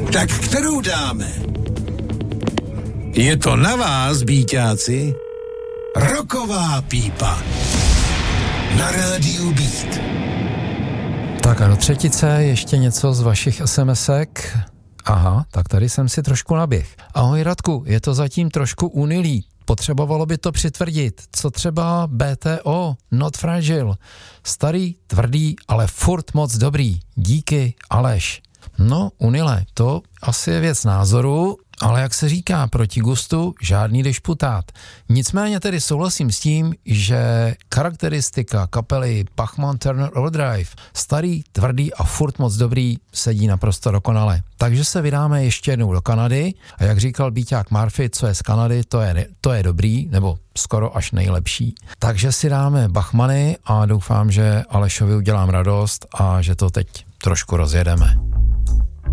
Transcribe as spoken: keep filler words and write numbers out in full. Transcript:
Tak kterou dáme? Je to na vás, bíťáci. Rocková pípa. Na rádiu Beat. Tak a do třetice ještě něco z vašich SMSek. Aha, tak tady jsem si trošku naběh. Ahoj Radku, je to zatím trošku unilý. Potřebovalo by to přitvrdit. Co třeba B T O, Not Fragile. Starý, tvrdý, ale furt moc dobrý. Díky, Aleš. No, unile, to asi je věc názoru, ale jak se říká, proti gustu žádný dešputát. Nicméně tedy souhlasím s tím, že charakteristika kapely Bachman Turner Overdrive, starý, tvrdý a furt moc dobrý, sedí naprosto dokonale. Takže se vydáme ještě jednou do Kanady a jak říkal Bíťák Murphy, co je z Kanady, to je, to je dobrý, nebo skoro až nejlepší. Takže si dáme Bachmany a doufám, že Alešovi udělám radost a že to teď trošku rozjedeme.